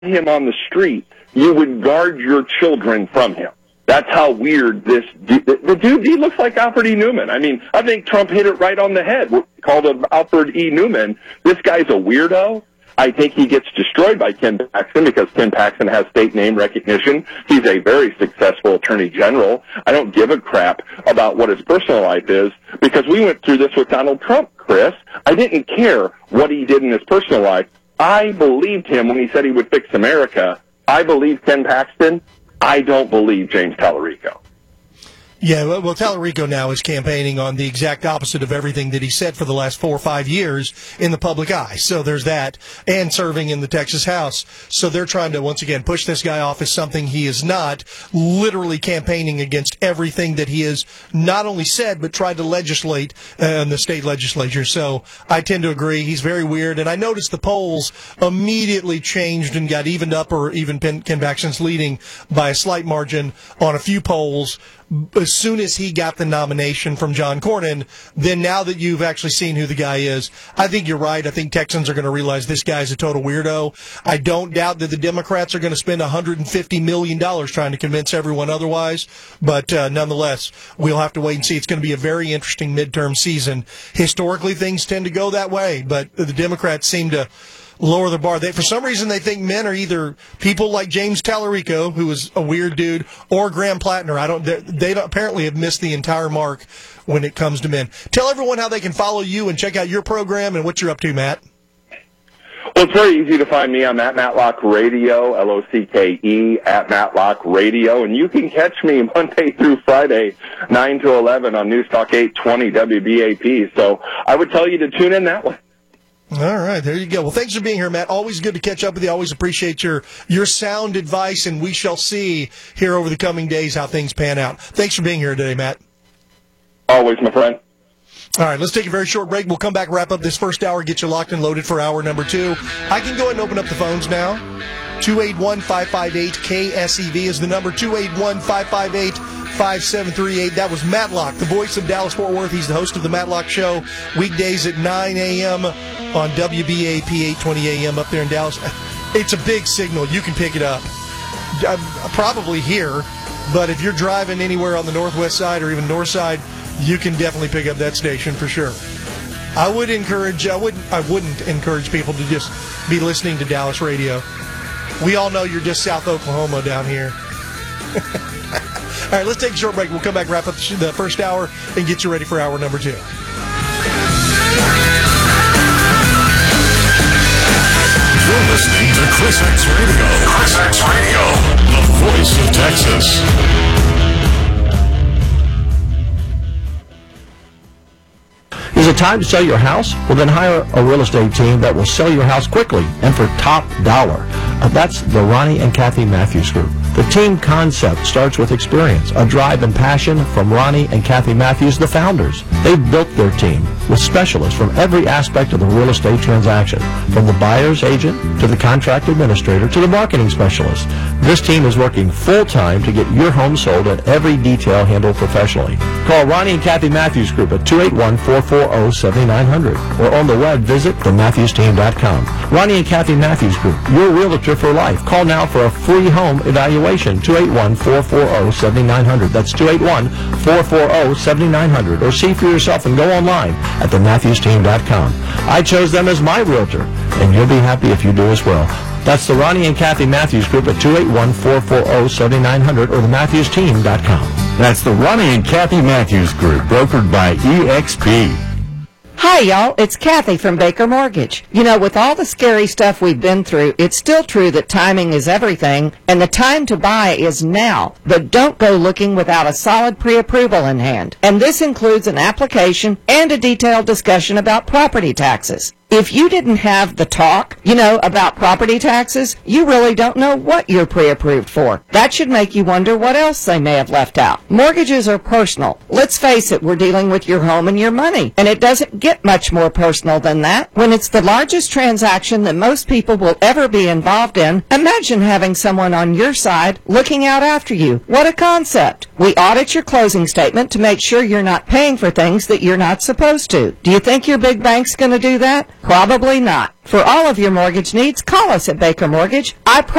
him on the street, you would guard your children from him. That's how weird the dude, he looks like Alfred E. Newman. I mean, I think Trump hit it right on the head, called him Alfred E. Newman. This guy's a weirdo. I think he gets destroyed by Ken Paxton because Ken Paxton has state name recognition. He's a very successful attorney general. I don't give a crap about what his personal life is because we went through this with Donald Trump, Chris. I didn't care what he did in his personal life. I believed him when he said he would fix America. I believe Ken Paxton. I don't believe James Tallarico. Yeah, well, Tallarico now is campaigning on the exact opposite of everything that he said for the last 4 or 5 years in the public eye. So there's that, and serving in the Texas House. So they're trying to, once again, push this guy off as something he is not, literally campaigning against everything that he has not only said, but tried to legislate in the state legislature. So I tend to agree. He's very weird. And I noticed the polls immediately changed and got evened up, or even Ken Paxton's leading by a slight margin on a few polls as soon as he got the nomination from John Cornyn. Then now that you've actually seen who the guy is, I think you're right. I think Texans are going to realize this guy's a total weirdo. I don't doubt that the Democrats are going to spend $150 million trying to convince everyone otherwise. But nonetheless, we'll have to wait and see. It's going to be a very interesting midterm season. Historically, things tend to go that way, but the Democrats seem to lower the bar. For some reason, they think men are either people like James Tallarico, who is a weird dude, or Graham Plattner. They apparently have missed the entire mark when it comes to men. Tell everyone how they can follow you and check out your program and what you're up to, Matt. Well, it's very easy to find me. I'm at Matlock Radio, L-O-C-K-E, at Matlock Radio. And you can catch me Monday through Friday, 9 to 11 on News Talk 820 WBAP. So I would tell you to tune in that way. All right, there you go. Well, thanks for being here, Matt. Always good to catch up with you. Always appreciate your sound advice, and we shall see here over the coming days how things pan out. Thanks for being here today, Matt. Always, my friend. All right, let's take a very short break. We'll come back, wrap up this first hour, get you locked and loaded for hour number 2. I can go ahead and open up the phones now. 281-558-KSEV is the number, 281-558-5738. That was Matlock, the voice of Dallas-Fort Worth. He's the host of the Matlock Show, weekdays at 9 a.m. on WBAP 820 a.m. up there in Dallas. It's a big signal. You can pick it up. Probably here, but if you're driving anywhere on the northwest side or even north side, you can definitely pick up that station for sure. I wouldn't encourage people to just be listening to Dallas radio. We all know you're just South Oklahoma down here. All right, let's take a short break. We'll come back, wrap up the first hour, and get you ready for hour number 2. You're listening to Chris X Radio. Chris X Radio, the voice of Texas. Is it time to sell your house? Well, then hire a real estate team that will sell your house quickly and for top dollar. That's the Ronnie and Kathy Matthews Group. The team concept starts with experience, a drive and passion from Ronnie and Kathy Matthews, the founders. They've built their team with specialists from every aspect of the real estate transaction, from the buyer's agent to the contract administrator to the marketing specialist. This team is working full-time to get your home sold and every detail handled professionally. Call Ronnie and Kathy Matthews Group at 281-440-7900 or on the web, visit thematthewsteam.com. Ronnie and Kathy Matthews Group, your realtor for life. Call now for a free home evaluation, 281-440-7900. That's 281-440-7900. Or see for yourself and go online at thematthewsteam.com. I chose them as my realtor, and you'll be happy if you do as well. That's the Ronnie and Kathy Matthews Group at 281-440-7900 or thematthewsteam.com. That's the Ronnie and Kathy Matthews Group, brokered by EXP. Hi, y'all. It's Kathy from Baker Mortgage. You know, with all the scary stuff we've been through, it's still true that timing is everything, and the time to buy is now. But don't go looking without a solid pre-approval in hand. And this includes an application and a detailed discussion about property taxes. If you didn't have the talk, about property taxes, you really don't know what you're pre-approved for. That should make you wonder what else they may have left out. Mortgages are personal. Let's face it, we're dealing with your home and your money. And it doesn't get much more personal than that. When it's the largest transaction that most people will ever be involved in, imagine having someone on your side looking out after you. What a concept. We audit your closing statement to make sure you're not paying for things that you're not supposed to. Do you think your big bank's going to do that? Probably not. For all of your mortgage needs, call us at Baker Mortgage. I